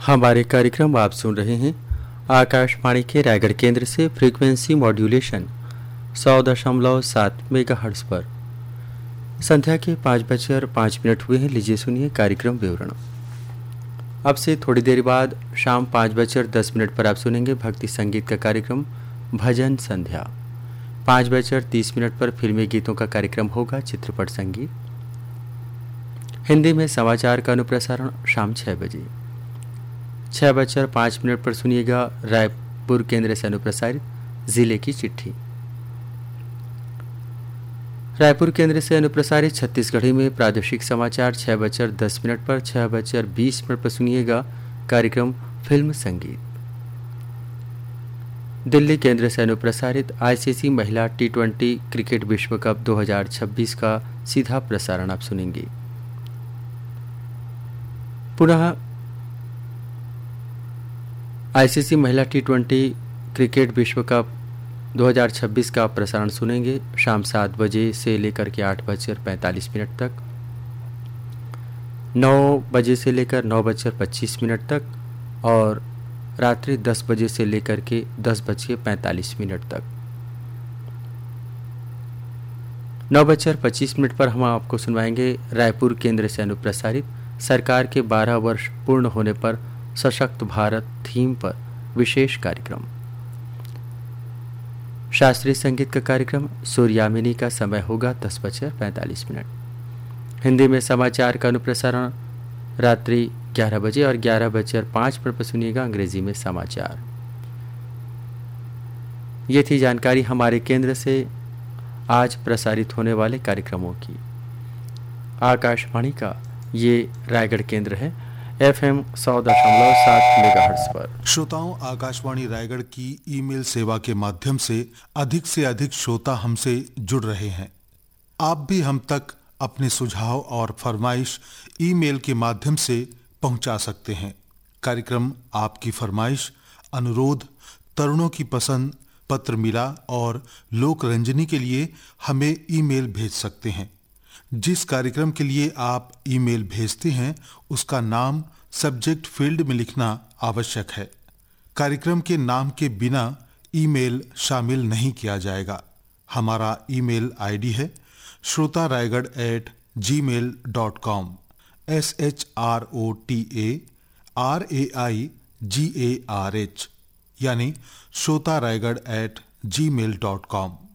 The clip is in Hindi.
हमारे कार्यक्रम आप सुन रहे हैं आकाशवाणी के रायगढ़ केंद्र से फ्रीक्वेंसी मॉड्यूलेशन 100.7 मेगाहर्ट्ज पर। संध्या के 5:05 हुए हैं। लीजिए सुनिए कार्यक्रम विवरण। अब से थोड़ी देर बाद शाम 5:10 पर आप सुनेंगे भक्ति संगीत का कार्यक्रम भजन संध्या। 5:30 पर फिल्मी गीतों का कार्यक्रम होगा चित्रपट संगीत। हिंदी में समाचार का अनुप्रसारण शाम 6 बजे। 6:05 पर सुनिएगा रायपुर केंद्र से अनुप्रसारित जिले की चिट्ठी। रायपुर केंद्र से अनुप्रसारित छत्तीसगढ़ी में प्रादेशिक समाचार 6:10 पर। 6:20 पर सुनिएगा कार्यक्रम फिल्म संगीत। दिल्ली केंद्र से अनुप्रसारित आईसीसी महिला T20 क्रिकेट विश्व कप 2026 का सीधा प्रसारण आप सुनेंगे। पुनः आईसीसी महिला T20 क्रिकेट विश्व कप 2026 का प्रसारण सुनेंगे शाम 7 बजे से लेकर के 8:45 तक, 9 बजे से लेकर 9:25 तक और रात्रि 10 बजे से लेकर के 10:45 तक। 9:25 पर हम आपको सुनवाएंगे रायपुर केंद्र से अनुप्रसारित सरकार के 12 वर्ष पूर्ण होने पर सशक्त भारत थीम पर विशेष कार्यक्रम। शास्त्रीय संगीत का कार्यक्रम सूर्यामिनी का समय होगा 10:45। हिंदी में समाचार का अनुप्रसारण रात्रि 11 बजे और 11:05 पर सुनिएगा अंग्रेजी में समाचार। ये थी जानकारी हमारे केंद्र से आज प्रसारित होने वाले कार्यक्रमों की। आकाशवाणी का ये रायगढ़ केंद्र है FM 100.7 मेगाहर्ट्ज पर। श्रोताओं, आकाशवाणी रायगढ़ की ईमेल सेवा के माध्यम से अधिक श्रोता हमसे जुड़ रहे हैं। आप भी हम तक अपने सुझाव और फरमाइश ईमेल के माध्यम से पहुंचा सकते हैं। कार्यक्रम आपकी फरमाइश, अनुरोध, तरुणों की पसंद, पत्र मिला और लोक रंजनी के लिए हमें ईमेल भेज सकते हैं। जिस कार्यक्रम के लिए आप ईमेल भेजते हैं उसका नाम सब्जेक्ट फील्ड में लिखना आवश्यक है। कार्यक्रम के नाम के बिना ईमेल शामिल नहीं किया जाएगा। हमारा ईमेल आईडी है shrotaraigarh@gmail.com SHROTARAIGARH यानी shrotaraigarh@gmail.com।